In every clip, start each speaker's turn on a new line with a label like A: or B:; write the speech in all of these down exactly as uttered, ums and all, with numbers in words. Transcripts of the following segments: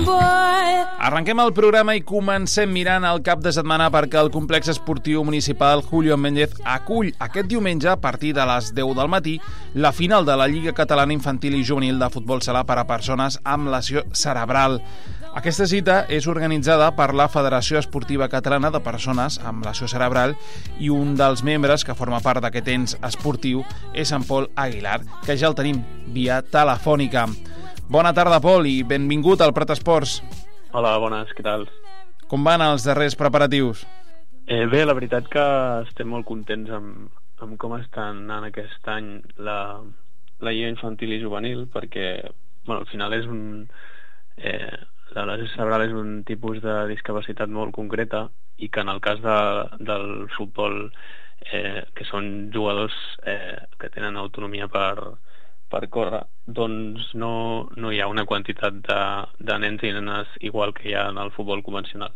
A: Arrenquem el programa i comencem mirant el cap de setmana perquè el complex esportiu municipal Julio Méndez acull aquest diumenge a partir de les deu del matí la final de la Lliga Catalana Infantil i Juvenil de Futbol Sala per a persones amb lesió cerebral. Aquesta cita és organitzada per la Federació Esportiva Catalana de Persones amb Lesió Cerebral i un dels membres que forma part d'aquest ens esportiu és en Pol Aguilar, que ja el tenim via telefònica. Bona tarda, Pol, i benvingut al Prat Esports.
B: Hola, bones, què tal?
A: Com van els darrers preparatius?
B: Eh, bé, la veritat que estem molt contents amb, amb com està anant aquest any la, la Lliga Infantil i Juvenil, perquè bueno, al final és un... Eh, la lesió cerebral és un tipus de discapacitat molt concreta i que en el cas de, del futbol, eh, que són jugadors eh, que tenen autonomia per, per córrer, doncs no, no hi ha una quantitat de, de nens i nenes igual que hi ha en el futbol convencional.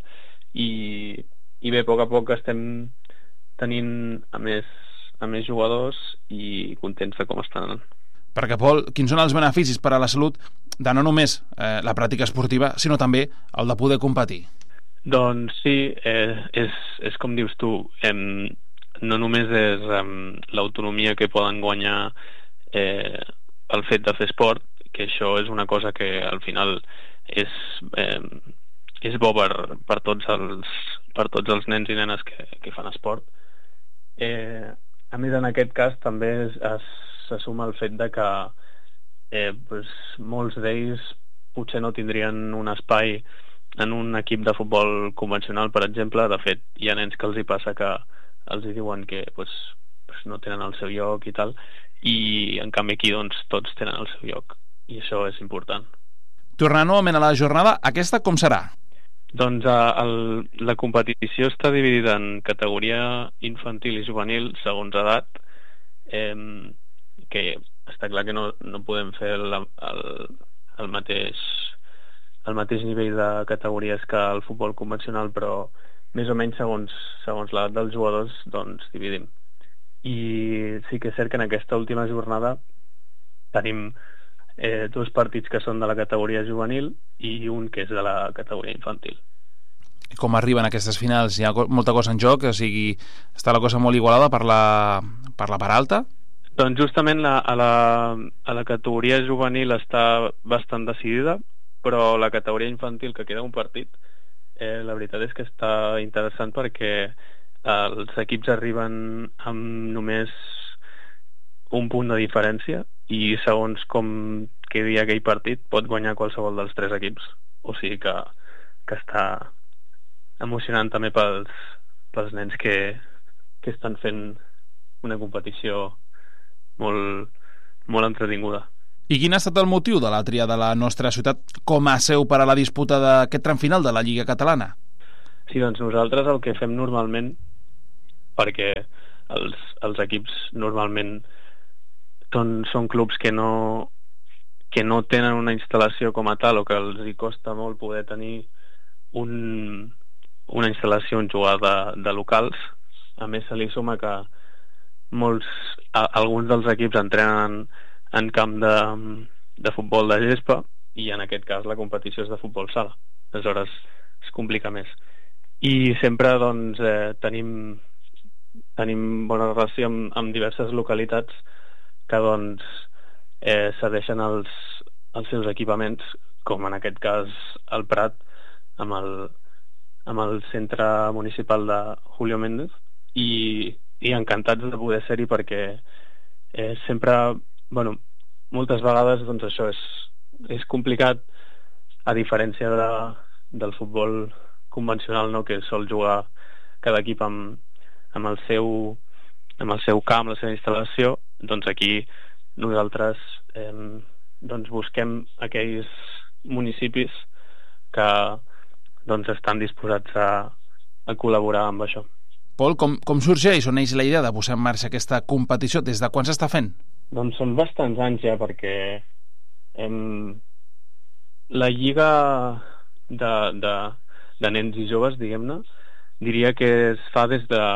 B: I, i bé, a poc a poc estem tenint a més, a més jugadors i contents de com estan anant.
A: Perquè, Pol, quins són els beneficis per a la salut de no només eh, la pràctica esportiva, sinó també el de poder competir?
B: Doncs sí, eh, és, és com dius tu, eh, no només és eh, l'autonomia que poden guanyar eh, el fet de fer esport, que això és una cosa que al final és, eh, és bo per, per, tots els, per tots els nens i nenes que, que fan esport. Eh, a més, en aquest cas també es, es se suma el fet de que eh, pues, molts d'ells potser no tindrien un espai en un equip de futbol convencional, per exemple. De fet, hi ha nens que els hi passa que els hi diuen que pues, pues, no tenen el seu lloc i tal, i en canvi aquí doncs, tots tenen el seu lloc, i això és important.
A: Tornant novament a la jornada, aquesta com serà?
B: Doncs eh, el, la competició està dividida en categoria infantil i juvenil segons edat, eh, que està clar que no, no podem fer el, el, el, mateix, el mateix nivell de categories que el futbol convencional, però més o menys segons, segons l'edat dels jugadors doncs dividim. I sí que és cert que en aquesta última jornada tenim eh, dos partits que són de la categoria juvenil i un que és de la categoria infantil.
A: Com arriben aquestes finals? Hi ha molta cosa en joc, o sigui, està la cosa molt igualada per la, per la part alta?
B: Doncs justament la, a, la, a la categoria juvenil està bastant decidida, però la categoria infantil, que queda un partit, eh, la veritat és que està interessant perquè els equips arriben amb només un punt de diferència i segons com quedi aquell partit pot guanyar qualsevol dels tres equips. O sigui que, que està emocionant també pels, pels nens que, que estan fent una competició molt, molt entretinguda.
A: I quin ha estat el motiu de la tria de la nostra ciutat com a seu per a la disputa d'aquest tram final de la Lliga Catalana?
B: Sí, doncs nosaltres el que fem normalment, perquè els, els equips normalment són, són clubs que no, que no tenen una instal·lació com a tal o que els hi costa molt poder tenir un, una instal·lació, un jugar de, de locals. A més se li suma que molts, a, alguns dels equips entrenen en, en camp de, de futbol de gespa i en aquest cas la competició és de futbol sala, aleshores es complica més i sempre doncs eh, tenim tenim bona relació amb, amb diverses localitats que doncs eh, cedeixen els, els seus equipaments, com en aquest cas el Prat amb el, amb el centre municipal de Julio Méndez i i encantats de poder ser-hi perquè eh, sempre, bueno, moltes vegades doncs això és, és complicat a diferència de, del futbol convencional, no? Que sol jugar cada equip amb, amb, el seu, amb el seu camp, la seva instal·lació. Doncs aquí nosaltres eh, doncs busquem aquells municipis que doncs estan disposats a, a col·laborar amb això.
A: Pol, com, com sorgeix o neix la idea de posar en marxa aquesta competició? Des de quan s'està fent?
B: Doncs són bastants anys ja, perquè hem... la lliga de, de, de nens i joves, diguem-ne, diria que es fa des de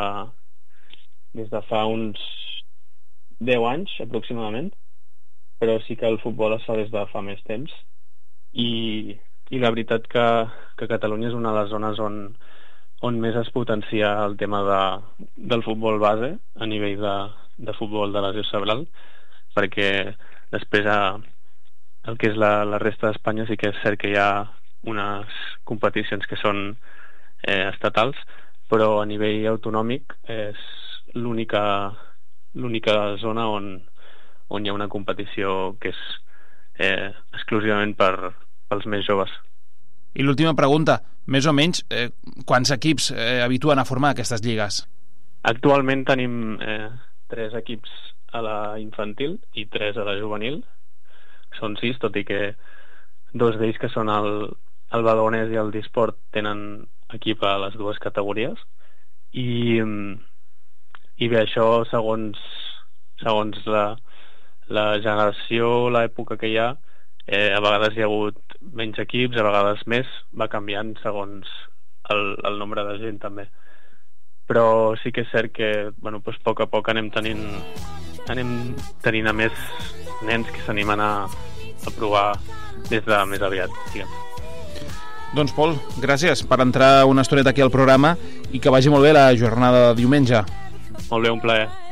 B: des de fa uns deu anys aproximadament, però sí que el futbol es fa des de fa més temps i i la veritat que, que Catalunya és una de les zones on, on més es potencia el tema de, del futbol base a nivell de, de futbol de lesió cerebral, perquè després a, el que és la, la resta d'Espanya sí que és cert que hi ha unes competicions que són eh, estatals, però a nivell autonòmic és l'única l'única zona on, on hi ha una competició que és eh, exclusivament per, pels més joves.
A: I l'última pregunta, més o menys, eh, quants equips eh, habituen a formar aquestes lligues?
B: Actualment tenim eh, tres equips a la infantil i tres a la juvenil. Són sis, tot i que dos d'ells, que són el, el Badalonès i el Disport, tenen equip a les dues categories. I, i bé, això segons, segons la, la generació, l'època que hi ha, eh, a vegades hi ha hagut menys equips, a vegades més, va canviant segons el, el nombre de gent també. Però sí que és cert que, bueno, doncs, a poc a poc anem tenint, anem tenint a més nens que s'animen a, a provar des de més aviat, diguem.
A: Doncs, Pol, gràcies per entrar una estoneta aquí al programa i que vagi molt bé la jornada de diumenge.
B: Molt bé, un plaer.